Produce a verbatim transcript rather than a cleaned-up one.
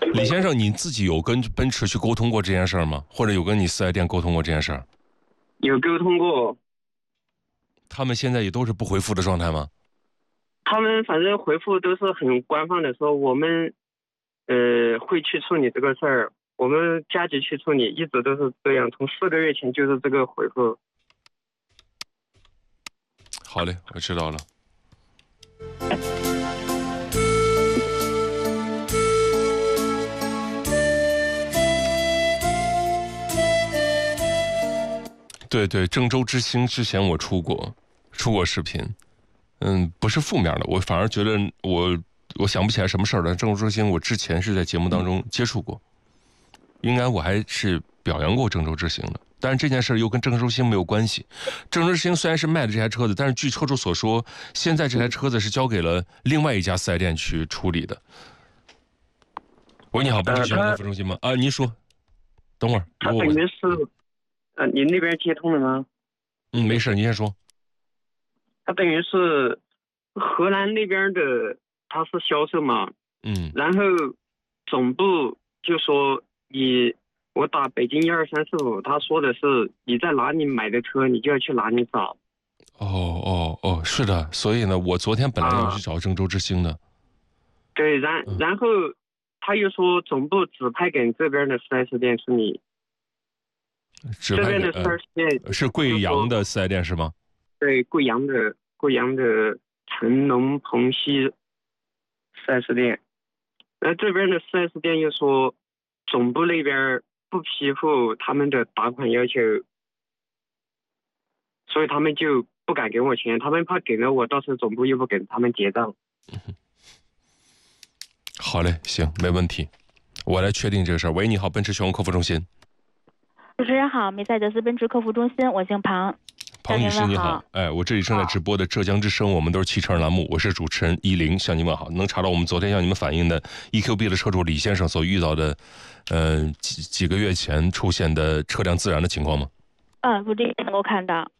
李先生，你自己有跟奔驰去沟通过这件事儿吗？或者有跟你四 S 店沟通过这件事儿？ 有沟通过。 他们现在也都是不回复的状态吗？ 他们反正回复都是很官方的，说我们呃会去处理这个事儿，我们加急去处理，一直都是这样，从四个月前就是这个回复。 好嘞，我知道了。对对，郑州之星之前我出过出过视频，嗯，不是负面的，我反而觉得我我想不起来什么事儿了。郑州之星我之前是在节目当中接触过，应该我还是表扬过郑州之星的，但是这件事又跟郑州之星没有关系。郑州之星虽然是卖的这台车子，但是据车主所说，现在这台车子是交给了另外一家四 S 店去处理的。喂，你好，奔驰全客服中心吗？啊，您说，等会儿。 他等于是，呃，您那边接通了吗？ 嗯，没事，您先说。 他等于是河南那边的，他是销售嘛， 嗯， 然后总部就说你，我打北京一二三四五，他说的是你在哪里买的车，你就要去哪里找。 哦哦哦，是的，所以呢，我昨天本来要去找郑州之星的。 啊、对，然然后他又说总部指派给这边的 四 S 店处理。 指派这边的四 S 店、 呃、是贵阳的四 S 店是吗？ 对，贵阳的贵阳的成龙鹏熙四 S 店。那这边的四 S 店又说总部那边不批复他们的打款要求，所以他们就不敢给我钱，他们怕给了我，到时候总部又不给他们结账。 嗯、好嘞，行，没问题，我来确定这个事儿。喂，你好，奔驰全国客服中心。 主持人好，梅赛德斯奔驰客服中心，我姓庞。 庞女士你好，哎，我这里正在直播的浙江之声，我们都是汽车栏目，我是主持人依林，向您问好。能查到我们昨天向你们反映的 E Q B 的车主李先生所遇到的，呃，几几个月前出现的车辆自燃的情况吗？ 嗯，我这边能够看到。